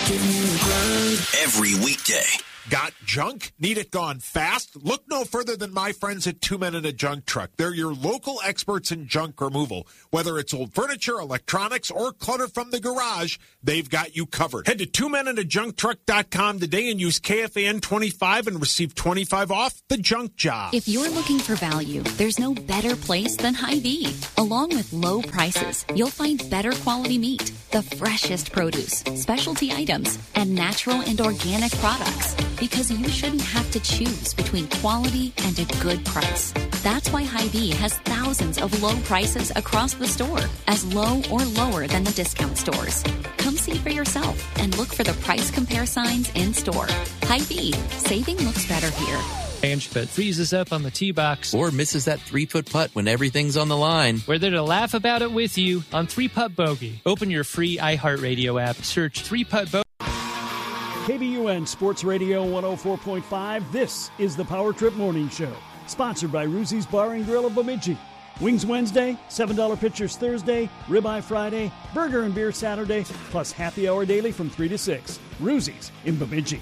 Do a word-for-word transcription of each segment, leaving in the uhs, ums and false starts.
Every weekday. Got junk? Need it gone fast? Look no further than my friends at Two Men in a Junk Truck. They're your local experts in junk removal. Whether it's old furniture, electronics, or clutter from the garage, they've got you covered. Head to two men in a junk truck dot com today and use K F A N twenty-five and receive twenty-five off the junk job. If you're looking for value, there's no better place than Hy-Vee. Along with low prices, you'll find better quality meat, the freshest produce, specialty items, and natural and organic products. Because you shouldn't have to choose between quality and a good price. That's why Hy-Vee has thousands of low prices across the store, as low or lower than the discount stores. Come see for yourself and look for the price compare signs in store. Hy-Vee, saving looks better here. Range but freezes up on the tee box or misses that three-putt putt when everything's on the line. We're there to laugh about it with you on Three Putt Bogey. Open your free iHeartRadio app, search Three Putt Bogey. K B U N Sports Radio one oh four point five. This is the Power Trip Morning Show, sponsored by Ruzi's Bar and Grill of Bemidji. Wings Wednesday, seven dollar pitchers Thursday, ribeye Friday, burger and beer Saturday, plus happy hour daily from three to six. Ruzi's in Bemidji.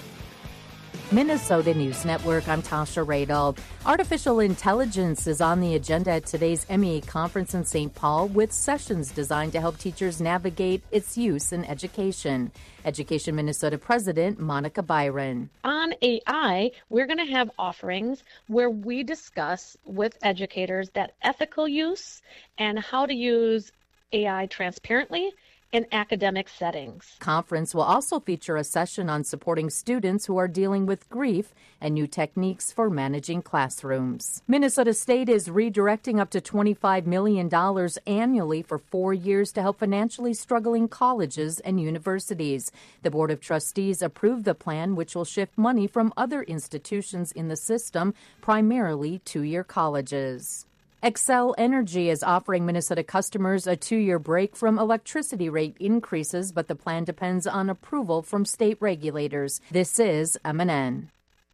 Minnesota News Network, I'm Tasha Radel. Artificial intelligence is on the agenda at today's M E A conference in Saint Paul with sessions designed to help teachers navigate its use in education. Education Minnesota President Monica Byron. On A I, we're going to have offerings where we discuss with educators that ethical use and how to use A I transparently in academic settings. Conference will also feature a session on supporting students who are dealing with grief and new techniques for managing classrooms. Minnesota State is redirecting up to twenty-five million dollars annually for four years to help financially struggling colleges and universities. The Board of Trustees approved the plan, which will shift money from other institutions in the system, primarily two-year colleges. Xcel Energy is offering Minnesota customers a two-year break from electricity rate increases, but the plan depends on approval from state regulators. This is M and N.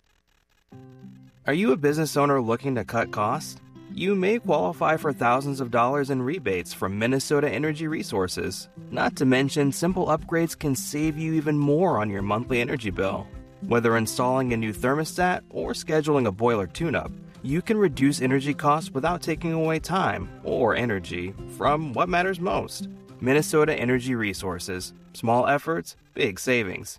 Are you a business owner looking to cut costs? You may qualify for thousands of dollars in rebates from Minnesota Energy Resources. Not to mention, simple upgrades can save you even more on your monthly energy bill. Whether installing a new thermostat or scheduling a boiler tune-up, you can reduce energy costs without taking away time or energy from what matters most. Minnesota Energy Resources. Small efforts, big savings.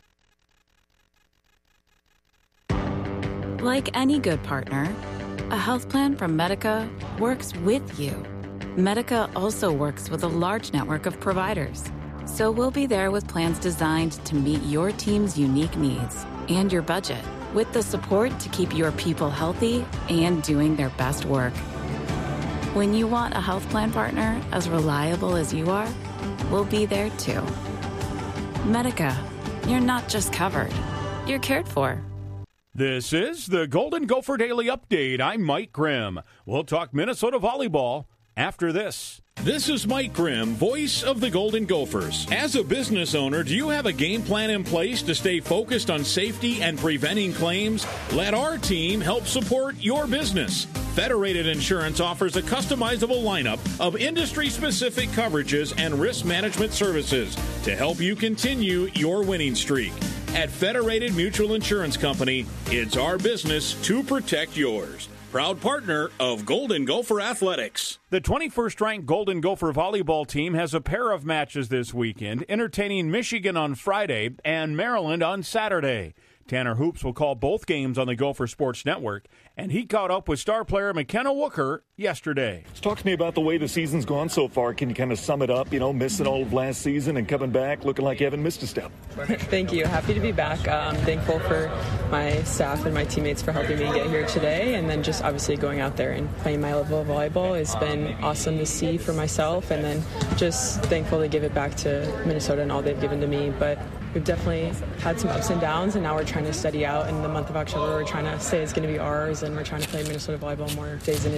Like any good partner, a health plan from Medica works with you. Medica also works with a large network of providers. So we'll be there with plans designed to meet your team's unique needs and your budget, with the support to keep your people healthy and doing their best work. When you want a health plan partner as reliable as you are, we'll be there too. Medica, you're not just covered, you're cared for. This is the Golden Gopher Daily Update. I'm Mike Grimm. We'll talk Minnesota volleyball after this. This is Mike Grimm, voice of the Golden Gophers. As a business owner, do you have a game plan in place to stay focused on safety and preventing claims? Let our team help support your business. Federated Insurance offers a customizable lineup of industry-specific coverages and risk management services to help you continue your winning streak. At Federated Mutual Insurance Company, it's our business to protect yours. Proud partner of Golden Gopher Athletics. The twenty-first ranked Golden Gopher volleyball team has a pair of matches this weekend, entertaining Michigan on Friday and Maryland on Saturday. Tanner Hoops will call both games on the Gopher Sports Network, and he caught up with star player McKenna Wooker yesterday. Talk to me about the way the season's gone so far. Can you kind of sum it up, you know, missing all of last season and coming back looking like you haven't missed a step? Thank you. Happy to be back. I'm thankful for my staff and my teammates for helping me get here today, and then just obviously going out there and playing my level of volleyball has been awesome to see for myself, and then just thankful to give it back to Minnesota and all they've given to me. But we've definitely had some ups and downs, and now we're trying to steady out. In the month of October, we're trying to say it's going to be ours, and we're trying to play Minnesota volleyball more days in and day out.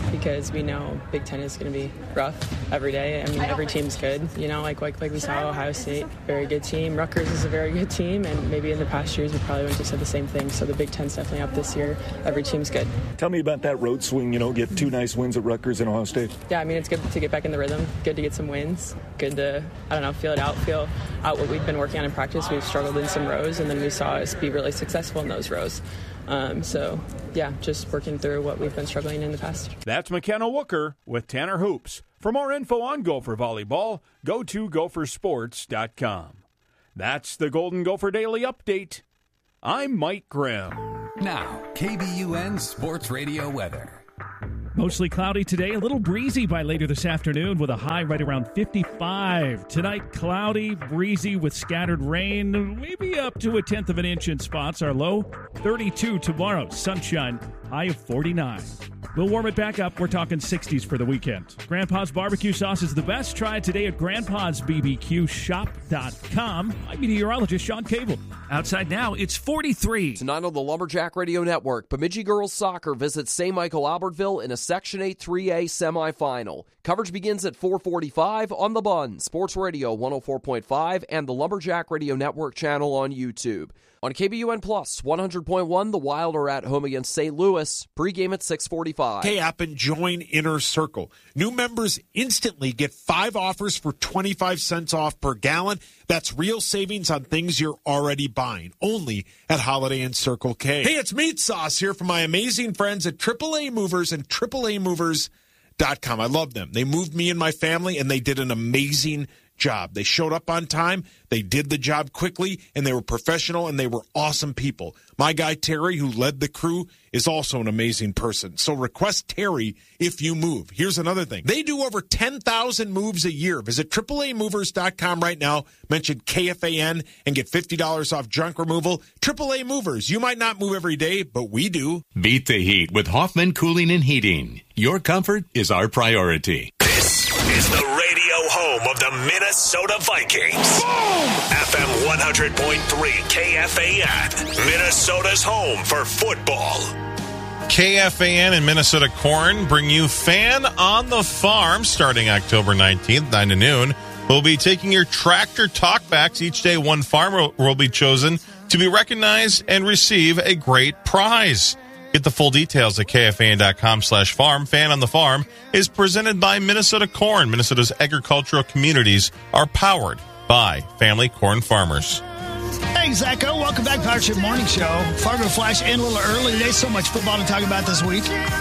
because we know Big Ten is going to be rough every day. I mean, every team's good, you know, like, like like we saw Ohio State, very good team. Rutgers is a very good team, and maybe in the past years we probably wouldn't have said the same thing. So the Big Ten's definitely up this year. Every team's good. Tell me about that road swing, you know, get two nice wins at Rutgers and Ohio State. Yeah, I mean, it's good to get back in the rhythm, good to get some wins, good to, I don't know, feel it out, feel out what we've been working on in practice. We've struggled in some rows, and then we saw us be really successful in those rows. Um, so, yeah, just working through what we've been struggling in the past. That's McKenna Wooker with Tanner Hoops. For more info on Gopher Volleyball, go to gopher sports dot com. That's the Golden Gopher Daily Update. I'm Mike Grimm. Now, K B U N Sports Radio weather. Mostly cloudy today, a little breezy by later this afternoon with a high right around fifty-five. Tonight, cloudy, breezy with scattered rain, maybe up to a tenth of an inch in spots. Our low, thirty-two tomorrow. Sunshine, high of forty-nine. We'll warm it back up. We're talking sixties for the weekend. Grandpa's barbecue sauce is the best. Try it today at grandpas b b q shop dot com. I'm meteorologist Sean Cable. Outside now, it's forty-three. Tonight on the Lumberjack Radio Network, Bemidji Girls Soccer visits Saint Michael Albertville in a Section eight three A semifinal. Coverage begins at four forty-five on The Bun, Sports Radio one oh four point five, and the Lumberjack Radio Network channel on YouTube. On K B U N Plus, one hundred point one, the Wild are at home against Saint Louis. Pregame at six forty-five. K-App and join Inner Circle. New members instantly get five offers for twenty-five cents off per gallon. That's real savings on things you're already buying, only at Holiday Inn Circle K. Hey, it's Meat Sauce here from my amazing friends at triple A Movers and triple A movers dot com. I love them. They moved me and my family, and they did an amazing job. They showed up on time, they did the job quickly, and they were professional, and they were awesome people. My guy Terry, who led the crew, is also an amazing person. So request Terry if you move. Here's another thing. They do over ten thousand moves a year. Visit triple A movers dot com right now. Mention K F A N and get fifty dollars off junk removal. triple A Movers. You might not move every day, but we do. Beat the heat with Hoffman Cooling and Heating. Your comfort is our priority. This is the radio home of the Minnesota Vikings. Boom! F M one hundred point three K F A N, Minnesota's home for football. K F A N and Minnesota Corn bring you Fan on the Farm starting October nineteenth, nine to noon. We'll be taking your tractor talkbacks. Each day, one farmer will be chosen to be recognized and receive a great prize. Get the full details at K F A N dot com slash farm. Fan on the Farm is presented by Minnesota Corn. Minnesota's agricultural communities are powered by family corn farmers. Hey, Zacho. Welcome back, Power Trip Morning Show. Fargo Flash in a little early today. So much football to talk about this week.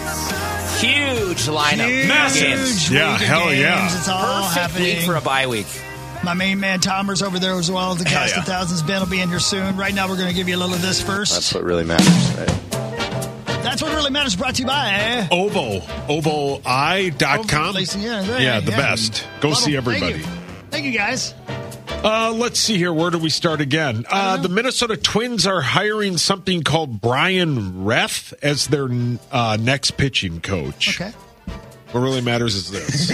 Huge lineup. Huge Massive. Yeah, hell games. yeah. It's all Perfect happening. week for a bye week. My main man, Tomer's over there as well. The cast yeah. of thousands. Ben will be in here soon. Right now, we're going to give you a little of this first. That's what really matters, right? That's what really matters. Brought to you by Ovo. Ovo I dot com. Yeah, right, yeah, the yeah. best. Go Well, see everybody. Thank you, thank you guys. Uh, let's see here. Where do we start again? Uh, the Minnesota Twins are hiring something called Brian Reth as their uh, next pitching coach. Okay. What really matters is this.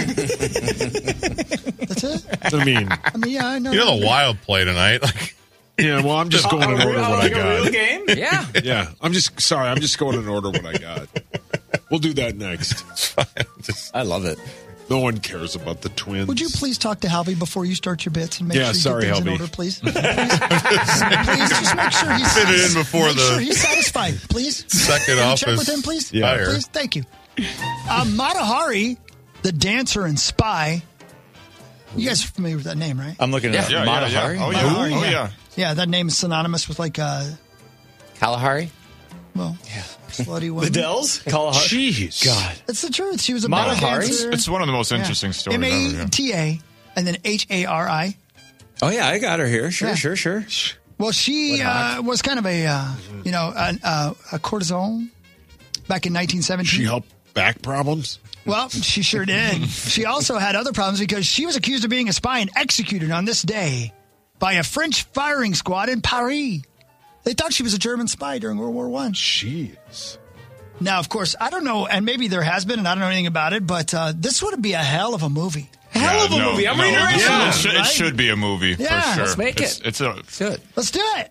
That's it? I mean, I mean, yeah, I know. You know the Wild play tonight. Like, yeah, well, I'm just going in order what I got. A real game? Yeah. Yeah, I'm just sorry. I'm just going in order what I got. We'll do that next. I love it. No one cares about the Twins. Would you please talk to Halvey before you start your bits and make Yeah, sure you sorry, get things Halvey. in order, please? Please, please just make sure he's Fit it in before make the sure he's satisfied, please. second Can you office check with him, please. Yeah. hire. Please, thank you. Um, Mata Hari, the dancer and spy. You guys are familiar with that name, right? I'm looking at Yeah, Mata yeah, Hari. yeah. Oh, yeah. Mata Hari, Oh, yeah. Yeah, that name is synonymous with like uh, Kalahari. well, yeah, slutty woman. The Dells. Kalahari. Jeez. God. That's the truth. She was a Mata ballet Hari? dancer. It's one of the most interesting stories M ever. A Yeah. T A and then H A R I. Oh yeah, I got her here. Sure, Yeah. sure, sure. Well, she uh, was kind of a, uh, you know, a, a, a courtesan back in nineteen seventeen. She helped back problems. Well, she sure did. She also had other problems because she was accused of being a spy and executed on this day by a French firing squad in Paris. They thought she was a German spy during World War One. Jeez. Now, of course, I don't know, and maybe there has been, and I don't know anything about it, but uh, this would be a hell of a movie. Hell Yeah, of a no, movie. I'm no, reading it, it. should, it should be a movie Yeah, for sure. let's make it's, it. It's a Good. Let's do it.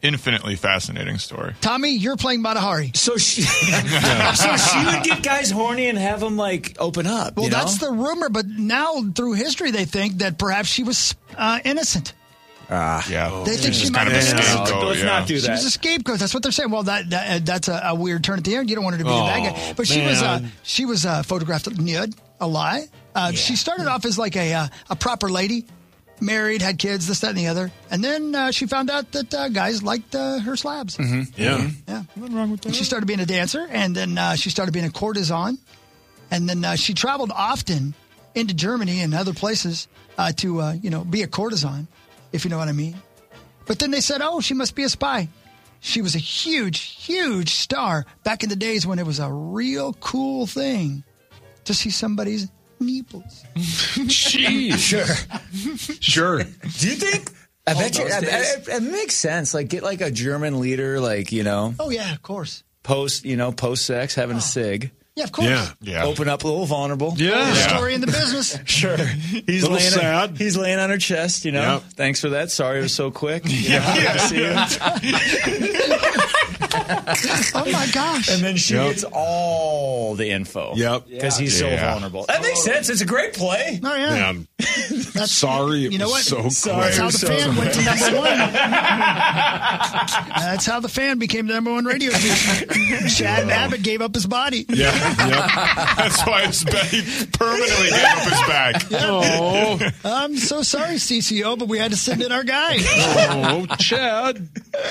infinitely fascinating story. Tommy, you're playing Matahari. So she, so she would get guys horny and have them like open up. Well, you know? that's the rumor, but now through history, they think that perhaps she was uh, innocent. Ah, yeah. They think she Just might kind of a have been innocent. scapegoat. Let's yeah. not do She that. was a scapegoat. That's what they're saying. Well, that, that that's a, a weird turn at the end. You don't want her to be Oh, the bad guy, but she was uh, man. she was uh, photographed nude, a lie. Uh, She started off as like a uh, a proper lady, married, had kids, this, that, and the other, and then uh, she found out that uh, guys liked uh, her slabs. Yeah. Yeah, nothing wrong with that. And she started being a dancer, and then uh, she started being a courtesan, and then uh, she traveled often into Germany and other places uh, to uh, you know be a courtesan, if you know what I mean. But then they said, oh, she must be a spy. She was a huge, huge star back in the days when it was a real cool thing to see somebody's nipples. Jeez. Sure. Sure. Do you think? I bet you. those I- days. I- It makes sense. Like get like a German leader, like you know, Oh, yeah, of course. post you know post sex having a cig. Yeah, of course. Yeah. Yeah. Open up a little vulnerable. Yeah. Story in the business. Sure. He's Little laying sad. he's laying on her chest, you know. Yep. Thanks for that. Sorry it was so quick. You know, I see you. Oh, my gosh. And then she Yep. gets all the info. Yep. Because he's so Yeah. vulnerable. That makes sense. It's a great play. Oh, yeah. Man, sorry it You know was what? so Sorry. That's how the So- fan went to number one. That's how the fan became the number one radio station. Chad Abbott gave up his body. Yeah. Yep. That's why it's been, he permanently gave up his back. Oh. I'm so sorry, C C O, but we had to send in our guy. Oh, Chad.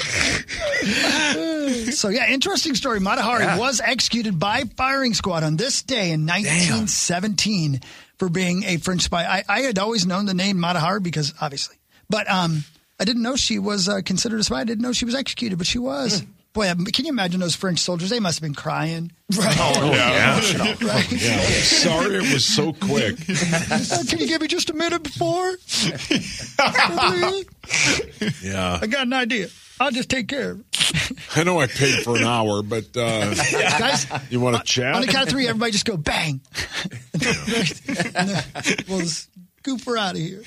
So, yeah, interesting story. Matahari Yeah. was executed by firing squad on this day in nineteen seventeen for being a French spy. I, I had always known the name Matahari because, obviously, but um, I didn't know she was uh, considered a spy. I didn't know she was executed, but she was. Boy, um, can you imagine those French soldiers? They must have been crying. Oh, yeah. Right? Yeah. Sorry it was so quick. Uh, can you give me just a minute before? Please? Yeah. I got an idea. I'll just take care of it. I know I paid for an hour, but uh, Guys, you want to chat? on the count of three, everybody just go bang. And then we'll just goof her out of here.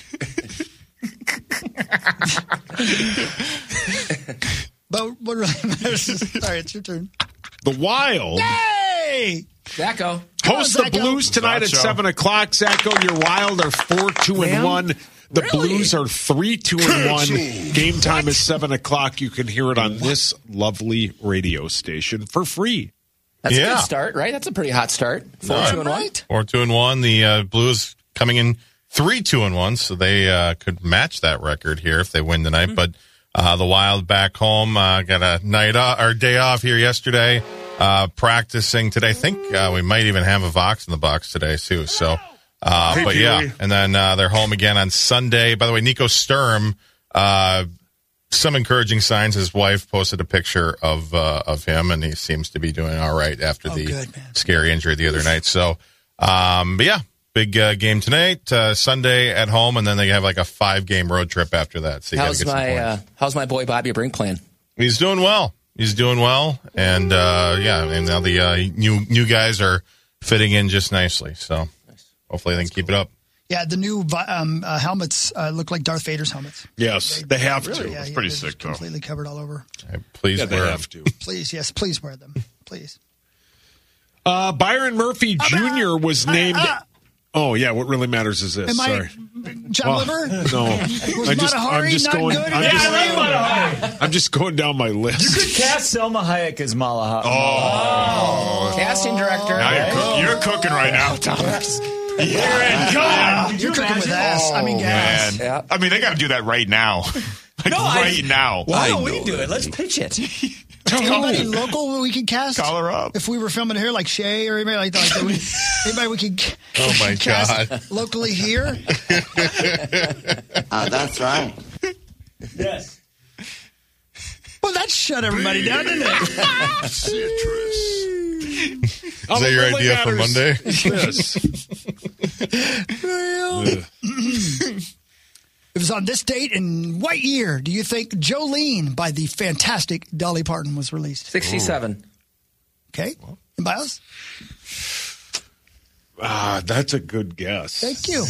But what really matters is, sorry, it's your turn. The Wild Hey! Zacho. host Oh, the Zacho. Blues tonight at Zacho. seven o'clock. Zacho, your Wild are four two and one. The Blues are three two and one. Game time is seven o'clock. You can hear it on this lovely radio station for free. That's a Yeah. good start, right? That's a pretty hot start. Four, No, two, and one. Right? Four, two, and one. The uh, Blues coming in three, two, and one, so they uh, could match that record here if they win tonight. Mm-hmm. But uh, the Wild back home uh, got a night off, or day off here yesterday, uh, practicing today. I think uh, we might even have a Vox in the box today too. So, uh, Hey, but yeah, Pee-wee. and then uh, they're home again on Sunday. By the way, Nico Sturm. Uh, some encouraging signs. His wife posted a picture of uh, of him, and he seems to be doing all right after Oh, the good, man. scary injury the other night. So, um, but yeah, big uh, game tonight, uh, Sunday at home, and then they have like a five game road trip after that. So you got to How's get some my points. uh, How's my boy Bobby Brink playing? He's doing well. He's doing well, and uh, yeah, and now the uh, new new guys are fitting in just nicely. So hopefully they can keep it up. Yeah, the new vi- um, uh, helmets uh, look like Darth Vader's helmets. Yes, they have Really? to. Yeah, It's yeah, pretty they're sick, just though. completely covered all over. Please Yeah, they wear have them. to. Please, yes, please wear them. Please. Uh, Byron Murphy Junior was named. Oh yeah, what really matters is this. Am Sorry. I John Oh, Liver? No, Was I just, I'm Matahari just not going. good? I'm Yeah, just, I like Matahari. I'm just going down my You list. could cast Selma Hayek as Malaha. Oh. Casting director. Now you're, cook, you're cooking right now, Thomas. You're in. Come on. You're cooking with ass. I mean, gas. Man. I mean, they got to do that right now. like No, I- right now. Why don't we do it? Let's pitch it. Anybody local we could cast? Call her up. If we were filming here, like Shay or anybody like that. Like that we, anybody we could Oh my cast God! locally here? Uh, that's right. Yes. Well, that shut everybody down, didn't it? Citrus. Is that your idea for Monday? Yes. It was on this date in what year do you think Jolene by the fantastic Dolly Parton was released? sixty-seven. Okay. Anybody else? Ah, that's a good guess. Thank you.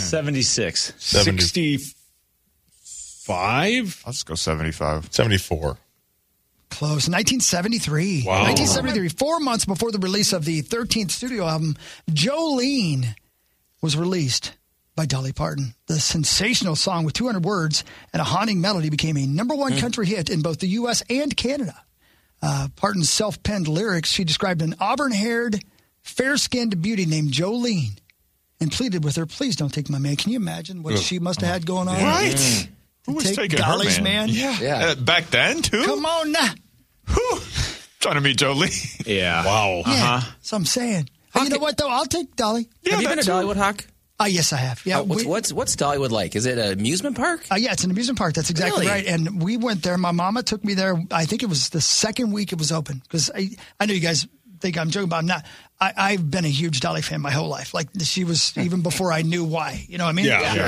Close. nineteen seventy-three. Wow. nineteen seventy-three, four months before the release of the thirteenth studio album, Jolene was released by Dolly Parton. The sensational song with two hundred words and a haunting melody became a number one mm. country hit in both the U S and Canada. Uh, Parton's self-penned lyrics, she described an auburn-haired, fair-skinned beauty named Jolene and pleaded with her, please don't take my man. Can you imagine what Ugh. she must have had going on? Right. Mm. Who was take taking Dolly's her man? man? Yeah. yeah. Uh, back then, too? Come on now. Whew. Trying to meet Jolie. Yeah. Wow. Yeah, uh-huh. so I'm saying. Hey, you know what, though? I'll take Dolly. Yeah, have you been to Dollywood, Hawk? Uh, yes, I have. Yeah. Uh, what's, we, what's what's Dollywood like? Is it an amusement park? Uh, yeah, it's an amusement park. That's exactly really? right. And we went there. My mama took me there. I think it was the second week it was open. Because I, I know you guys think I'm joking, but I'm not. I, I've been a huge Dolly fan my whole life. Like, she was even before I knew why. You know what I mean? Yeah. yeah.